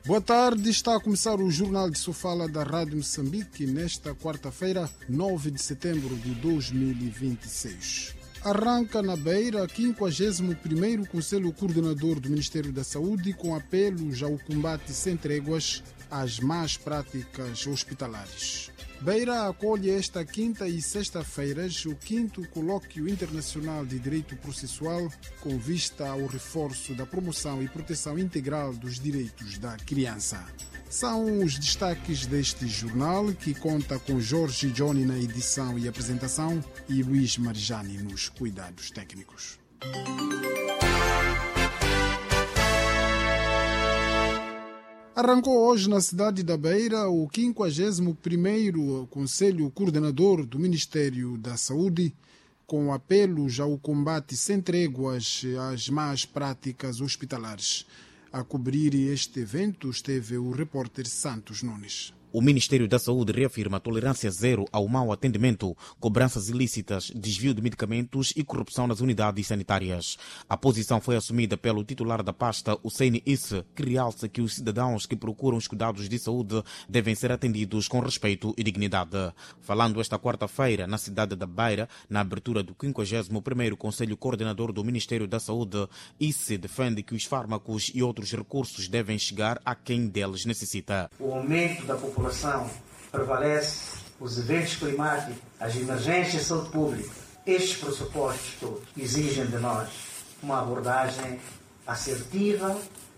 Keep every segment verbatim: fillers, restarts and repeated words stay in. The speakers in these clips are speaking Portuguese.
Boa tarde, está a começar o Jornal de Sofala da Rádio Moçambique nesta quarta-feira, nove de setembro de dois mil e vinte e seis. Arranca na Beira quinquagésimo primeiro Conselho Coordenador do Ministério da Saúde com apelos ao combate sem tréguas às más práticas hospitalares. Beira acolhe esta quinta e sexta-feiras o quinto Colóquio Internacional de Direito Processual com vista ao reforço da promoção e proteção integral dos direitos da criança. São os destaques deste jornal, que conta com Jorge Johnny na edição e apresentação e Luís Marijani nos cuidados técnicos. Arrancou hoje na cidade da Beira o quinquagésimo primeiro Conselho Coordenador do Ministério da Saúde, com apelos ao combate sem tréguas às más práticas hospitalares. A cobrir este evento esteve o repórter Santos Nunes. O Ministério da Saúde reafirma tolerância zero ao mau atendimento, cobranças ilícitas, desvio de medicamentos e corrupção nas unidades sanitárias. A posição foi assumida pelo titular da pasta, Hussein Isse, que realça que os cidadãos que procuram os cuidados de saúde devem ser atendidos com respeito e dignidade. Falando esta quarta-feira na cidade da Beira, na abertura do quinquagésimo primeiro Conselho Coordenador do Ministério da Saúde, Isse defende que os fármacos e outros recursos devem chegar a quem deles necessita. O aumento da população A população prevalece, os eventos climáticos, as emergências de saúde pública. Estes pressupostos todos exigem de nós uma abordagem assertiva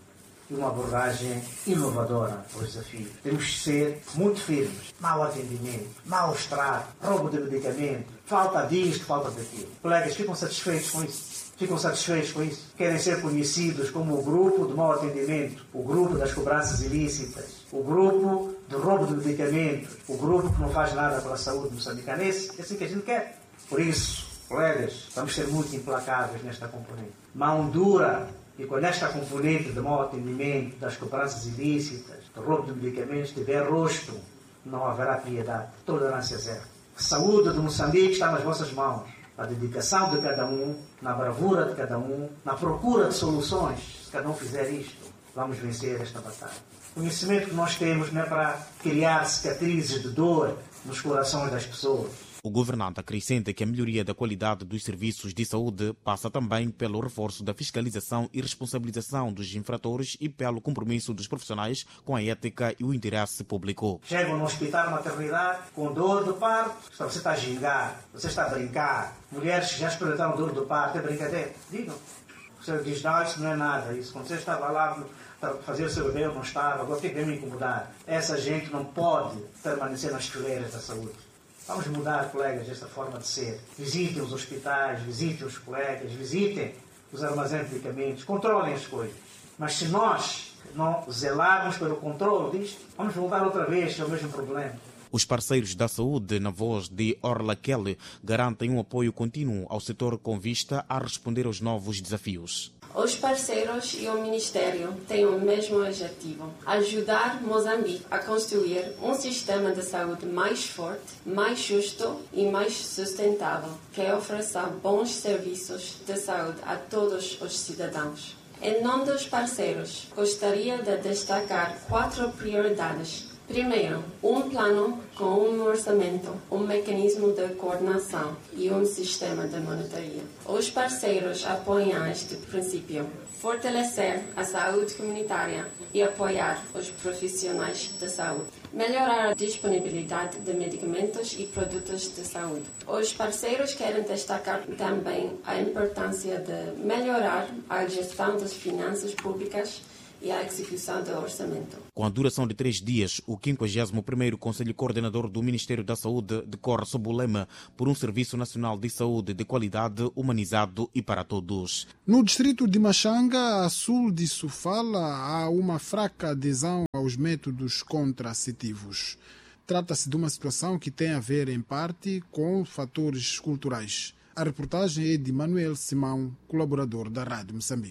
e uma abordagem inovadora aos desafios. Temos que ser muito firmes. Mau atendimento, mau extrato, roubo de medicamento, falta disto, falta daquilo. Colegas, ficam satisfeitos com isso? Ficam satisfeitos com isso? Querem ser conhecidos como o grupo de mau atendimento, o grupo das cobranças ilícitas, o grupo de roubo de medicamentos, o grupo que não faz nada pela saúde moçambicana. É assim que a gente quer. Por isso, colegas, vamos ser muito implacáveis nesta componente. Mão dura, e quando esta componente de mau atendimento, das cobranças ilícitas, do roubo de medicamentos, tiver rosto, não haverá piedade. Tolerância zero. A saúde de Moçambique está nas vossas mãos. A dedicação de cada um, na bravura de cada um, na procura de soluções. Se cada um fizer isto, vamos vencer esta batalha. O conhecimento que nós temos não é para criar cicatrizes de dor nos corações das pessoas. O governante acrescenta que a melhoria da qualidade dos serviços de saúde passa também pelo reforço da fiscalização e responsabilização dos infratores e pelo compromisso dos profissionais com a ética e o interesse público. Chegam no hospital, maternidade, com dor de parto, você está a gingar, você está a brincar. Mulheres que já experimentaram dor de parto, é brincadeira. Digam. Você diz, não, isso não é nada. Isso, quando você estava lá para fazer o seu bebê, eu não estava, agora tem que me incomodar. Essa gente não pode permanecer nas fileiras da saúde. Vamos mudar, colegas, esta forma de ser. Visitem os hospitais, visitem os colegas, visitem os armazéns de medicamentos, controlem as coisas. Mas se nós não zelarmos pelo controle disto, vamos voltar outra vez ao mesmo problema. Os parceiros da saúde, na voz de Orla Kelly, garantem um apoio contínuo ao setor com vista a responder aos novos desafios. Os parceiros e o Ministério têm o mesmo objetivo: ajudar Moçambique a construir um sistema de saúde mais forte, mais justo e mais sustentável, que ofereça bons serviços de saúde a todos os cidadãos. Em nome dos parceiros, gostaria de destacar quatro prioridades. Primeiro, um plano com um orçamento, um mecanismo de coordenação e um sistema de monitoria. Os parceiros apoiam este princípio: fortalecer a saúde comunitária e apoiar os profissionais de saúde. Melhorar a disponibilidade de medicamentos e produtos de saúde. Os parceiros querem destacar também a importância de melhorar a gestão das finanças públicas e a execução do orçamento. Com a duração de três dias, o quinquagésimo primeiro Conselho Coordenador do Ministério da Saúde decorre sob o lema por um Serviço Nacional de Saúde de qualidade, humanizado e para todos. No distrito de Machanga, a sul de Sofala, há uma fraca adesão aos métodos contraceptivos. Trata-se de uma situação que tem a ver, em parte, com fatores culturais. A reportagem é de Manuel Simão, colaborador da Rádio Moçambique.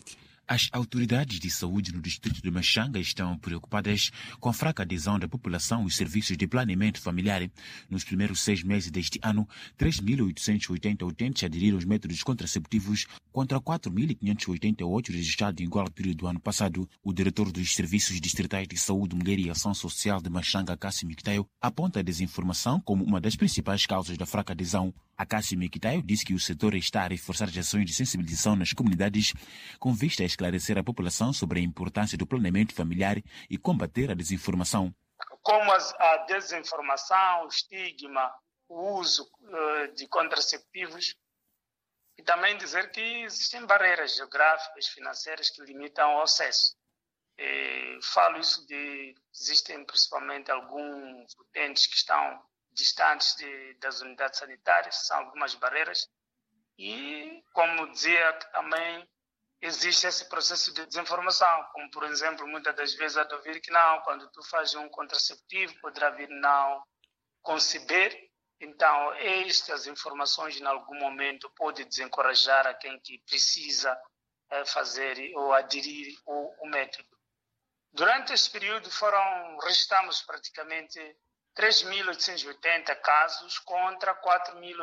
As autoridades de saúde no distrito de Machanga estão preocupadas com a fraca adesão da população aos serviços de planeamento familiar. Nos primeiros seis meses deste ano, três mil oitocentos e oitenta utentes aderiram aos métodos contraceptivos contra quatro mil quinhentos e oitenta e oito registrados em igual período do ano passado. O diretor dos Serviços Distritais de Saúde, Mulher e Ação Social de Machanga, Cássio Miquitaio, aponta a desinformação como uma das principais causas da fraca adesão. A Cássio Miquitaio disse que o setor está a reforçar as ações de sensibilização nas comunidades com vista a esclarecer a população sobre a importância do planeamento familiar e combater a desinformação. Como a desinformação, o estigma, o uso uh, de contraceptivos, e também dizer que existem barreiras geográficas, financeiras que limitam o acesso. E falo isso de existem principalmente alguns utentes que estão distantes de, das unidades sanitárias, são algumas barreiras, e como dizia que também existe esse processo de desinformação, como por exemplo, muitas das vezes a de ouvir que não, quando tu fazes um contraceptivo, poderá vir não conceber. Então, estas informações em algum momento podem desencorajar a quem que precisa é, fazer ou aderir o, o método. Durante esse período foram, registramos praticamente três mil oitocentos e oitenta casos contra quatro mil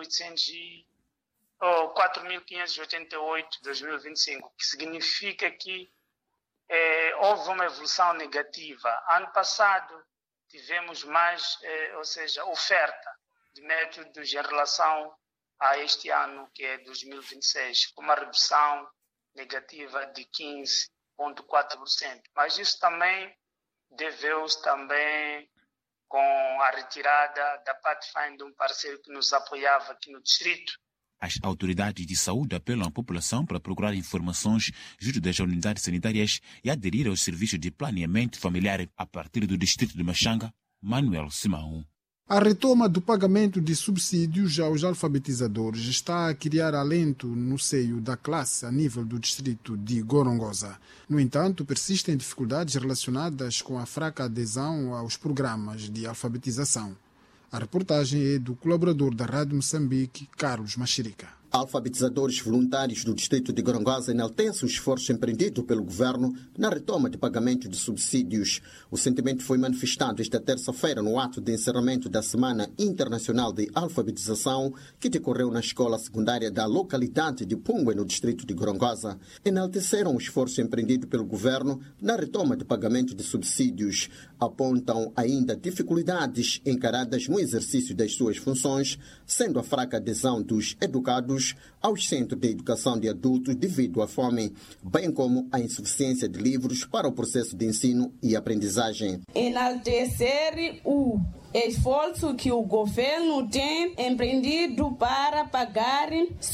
quinhentos e oitenta e oito em dois mil e vinte e cinco, que significa que eh, houve uma evolução negativa. Ano passado tivemos mais, eh, ou seja, oferta de métodos em relação a este ano, que é dois mil e vinte e seis, com uma redução negativa de quinze vírgula quatro por cento. Mas isso também deveu-se também com a retirada da Pathfinder, um parceiro que nos apoiava aqui no distrito. As autoridades de saúde apelam à população para procurar informações junto das unidades sanitárias e aderir aos serviços de planeamento familiar a partir do distrito de Machanga. Manuel Simão. A retoma do pagamento de subsídios aos alfabetizadores está a criar alento no seio da classe a nível do distrito de Gorongosa. No entanto, persistem dificuldades relacionadas com a fraca adesão aos programas de alfabetização. A reportagem é do colaborador da Rádio Moçambique, Carlos Machirica. Alfabetizadores voluntários do distrito de Gorongosa enaltecem o esforço empreendido pelo governo na retoma de pagamento de subsídios. O sentimento foi manifestado esta terça-feira no ato de encerramento da Semana Internacional de Alfabetização, que decorreu na escola secundária da localidade de Pungue, no distrito de Gorongosa. Enalteceram o esforço empreendido pelo governo na retoma de pagamento de subsídios. Apontam ainda dificuldades encaradas no exercício das suas funções, sendo a fraca adesão dos educados aos centros de educação de adultos devido à fome, bem como a insuficiência de livros para o processo de ensino e aprendizagem. Enaltecer o esforço que o governo tem empreendido para pagar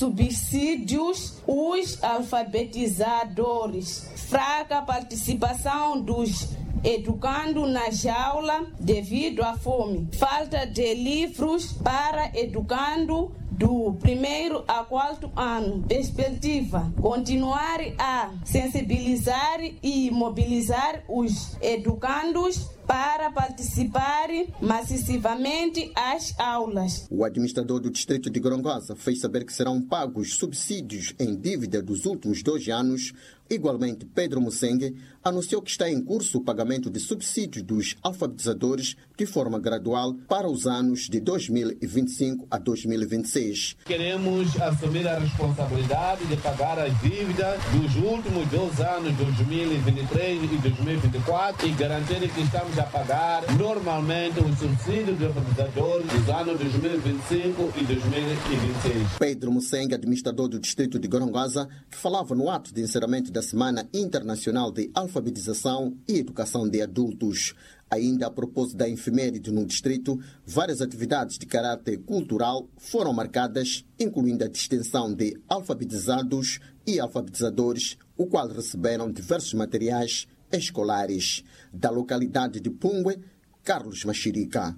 subsídios aos alfabetizadores. Fraca participação dos educando nas aulas devido à fome. Falta de livros para educando do primeiro a quarto ano. Perspectiva: continuar a sensibilizar e mobilizar os educandos para participar massivamente às aulas. O administrador do distrito de Gorongosa fez saber que serão pagos subsídios em dívida dos últimos dois anos. Igualmente, Pedro Musengue anunciou que está em curso o pagamento de subsídios dos alfabetizadores de forma gradual para os anos de dois mil e vinte e cinco a dois mil e vinte e seis. Queremos assumir a responsabilidade de pagar as dívidas dos últimos dois anos, dois mil e vinte e três e dois mil e vinte e quatro, e garantir que estamos a pagar normalmente os subsídios dos alfabetizadores dos anos dois mil e vinte e cinco e dois mil e vinte e seis. Pedro Musengue, administrador do distrito de Gorongosa, que falava no ato de encerramento da Semana Internacional de Alfabetização e Educação de Adultos. Ainda a propósito da efeméride no distrito, várias atividades de caráter cultural foram marcadas, incluindo a distinção de alfabetizados e alfabetizadores, o qual receberam diversos materiais escolares. Da localidade de Pungue, Carlos Machirica.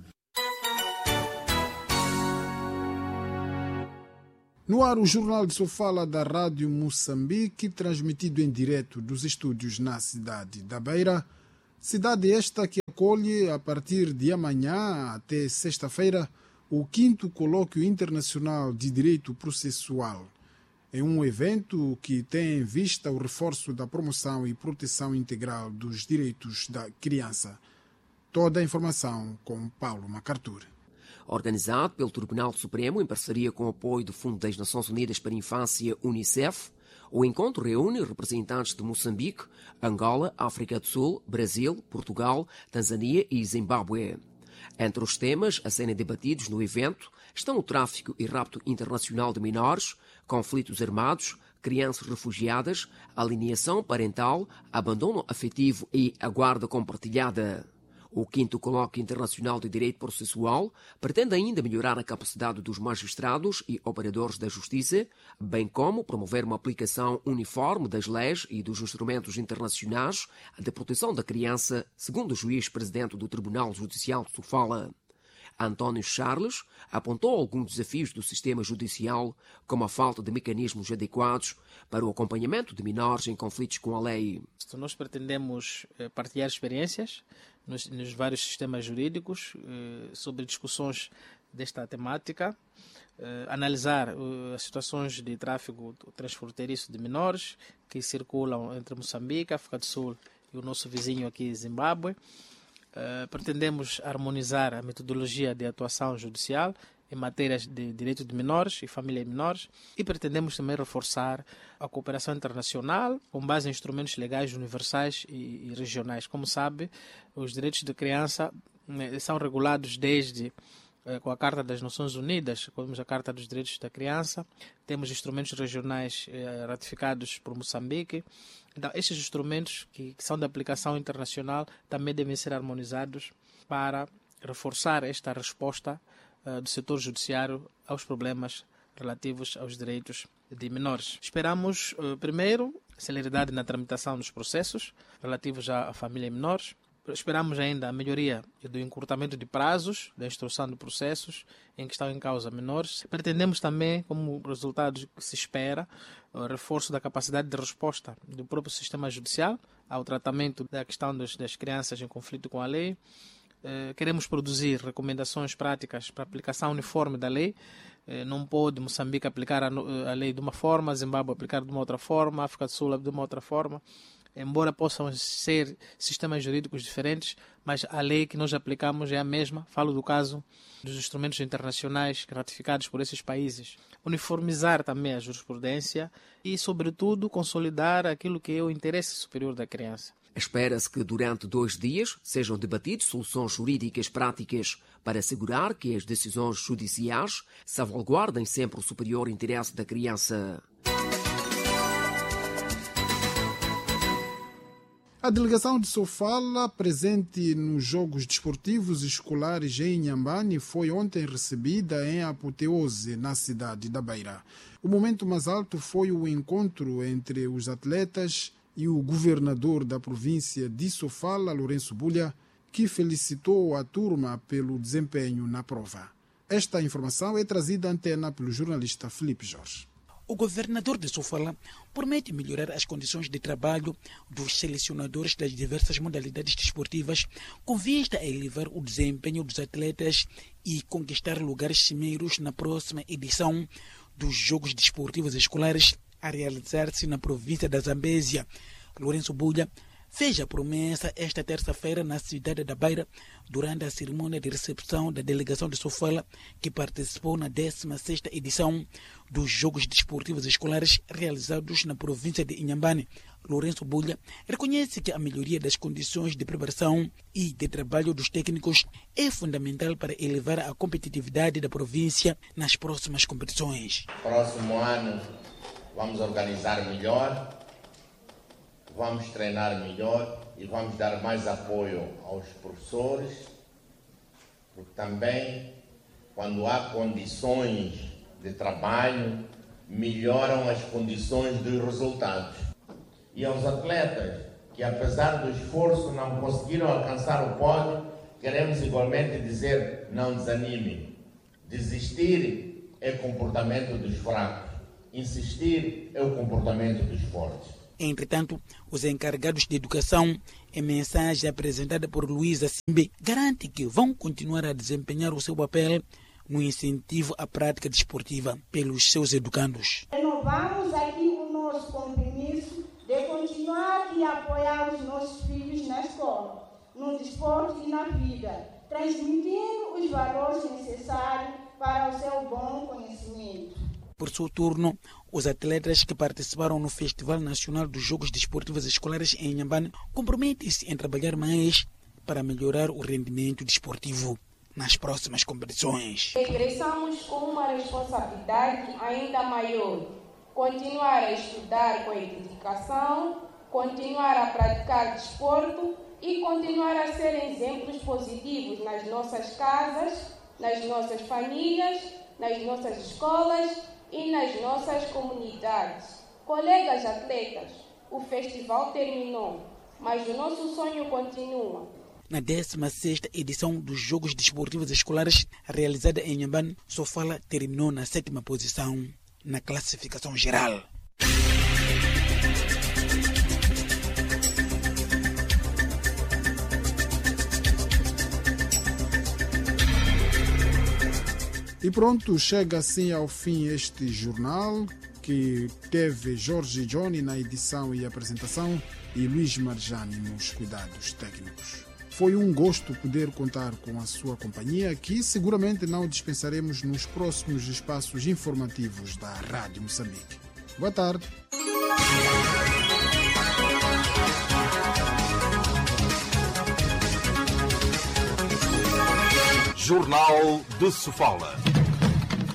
No ar, o Jornal de Sofala da Rádio Moçambique, transmitido em direto dos estúdios na cidade da Beira. Cidade esta que acolhe, a partir de amanhã até sexta-feira, o quinto Colóquio Internacional de Direito Processual. em um evento que tem em vista o reforço da promoção e proteção integral dos direitos da criança. Toda a informação com Paulo MacArthur. Organizado pelo Tribunal Supremo em parceria com o apoio do Fundo das Nações Unidas para a Infância, Unicef, o encontro reúne representantes de Moçambique, Angola, África do Sul, Brasil, Portugal, Tanzânia e Zimbábue. Entre os temas a serem debatidos no evento estão o tráfico e rapto internacional de menores, conflitos armados, crianças refugiadas, alienação parental, abandono afetivo e a guarda compartilhada. O quinto Colóquio Internacional de Direito Processual pretende ainda melhorar a capacidade dos magistrados e operadores da justiça, bem como promover uma aplicação uniforme das leis e dos instrumentos internacionais de proteção da criança, segundo o juiz-presidente do Tribunal Judicial de Sofala. António Charles apontou alguns desafios do sistema judicial, como a falta de mecanismos adequados para o acompanhamento de menores em conflitos com a lei. Nós pretendemos partilhar experiências nos, nos vários sistemas jurídicos eh, sobre discussões desta temática, eh, analisar eh, as situações de tráfico transfronteiriço de menores que circulam entre Moçambique, África do Sul e o nosso vizinho aqui, Zimbábue. Uh, pretendemos harmonizar a metodologia de atuação judicial em matérias de direito de menores e família de menores e pretendemos também reforçar a cooperação internacional com base em instrumentos legais universais e, e regionais. Como sabe, os direitos da criança né, são regulados desde uh, com a Carta das Nações Unidas, temos a Carta dos Direitos da Criança, temos instrumentos regionais uh, ratificados por Moçambique. Então, estes instrumentos que, que são de aplicação internacional também devem ser harmonizados para reforçar esta resposta uh, do setor judiciário aos problemas relativos aos direitos de menores. Esperamos, uh, primeiro, celeridade na tramitação dos processos relativos à, à família e menores. Esperamos ainda a melhoria do encurtamento de prazos da instrução de processos em que estão em causa menores. Pretendemos também, como resultado que se espera, o reforço da capacidade de resposta do próprio sistema judicial ao tratamento da questão das, das crianças em conflito com a lei. Eh, queremos produzir recomendações práticas para a aplicação uniforme da lei. Eh, não pode Moçambique aplicar a, a lei de uma forma, Zimbábue aplicar de uma outra forma, África do Sul de uma outra forma. Embora possam ser sistemas jurídicos diferentes, mas a lei que nós aplicamos é a mesma. Falo do caso dos instrumentos internacionais ratificados por esses países. Uniformizar também a jurisprudência e, sobretudo, consolidar aquilo que é o interesse superior da criança. Espera-se que durante dois dias sejam debatidas soluções jurídicas práticas para assegurar que as decisões judiciais salvaguardem sempre o superior interesse da criança. A delegação de Sofala, presente nos Jogos Desportivos Escolares em Inhambane, foi ontem recebida em apoteose na cidade da Beira. O momento mais alto foi o encontro entre os atletas e o governador da província de Sofala, Lourenço Bulha, que felicitou a turma pelo desempenho na prova. Esta informação é trazida à antena pelo jornalista Felipe Jorge. O governador de Sofala promete melhorar as condições de trabalho dos selecionadores das diversas modalidades desportivas com vista a elevar o desempenho dos atletas e conquistar lugares cimeiros na próxima edição dos Jogos Desportivos Escolares a realizar-se na província da Zambésia. Lourenço Bulha fez a promessa esta terça-feira na cidade da Beira durante a cerimônia de recepção da delegação de Sofala que participou na décima sexta edição dos Jogos Desportivos Escolares realizados na província de Inhambane. Lourenço Bulha reconhece que a melhoria das condições de preparação e de trabalho dos técnicos é fundamental para elevar a competitividade da província nas próximas competições. Próximo ano vamos organizar melhor, vamos treinar melhor e vamos dar mais apoio aos professores, porque também, quando há condições de trabalho, melhoram as condições dos resultados. E aos atletas, que apesar do esforço não conseguiram alcançar o pódio, queremos igualmente dizer, não desanimem. Desistir é comportamento dos fracos, insistir é o comportamento dos fortes. Entretanto, os encarregados de educação, em mensagem apresentada por Luísa Simbe, garante que vão continuar a desempenhar o seu papel no incentivo à prática desportiva pelos seus educandos. Eu não renovamos aqui o nosso compromisso de continuar e apoiar os nossos filhos na escola, no desporto e na vida, transmitindo os valores necessários para o seu bom conhecimento. Por seu turno, os atletas que participaram no Festival Nacional dos Jogos Desportivos Escolares em Inhambane comprometem-se em trabalhar mais para melhorar o rendimento desportivo nas próximas competições. Regressamos com uma responsabilidade ainda maior: continuar a estudar com dedicação, continuar a praticar desporto e continuar a ser exemplos positivos nas nossas casas, nas nossas famílias, nas nossas escolas e nas nossas comunidades. Colegas atletas, o festival terminou, mas o nosso sonho continua. Na décima sexta edição dos Jogos Desportivos Escolares, realizada em Inhambane, Sofala terminou na sétima posição na classificação geral. E pronto, chega assim ao fim este jornal, que teve Jorge Johnny na edição e apresentação e Luís Marjani nos cuidados técnicos. Foi um gosto poder contar com a sua companhia, que seguramente não dispensaremos nos próximos espaços informativos da Rádio Moçambique. Boa tarde. Jornal de Sofala.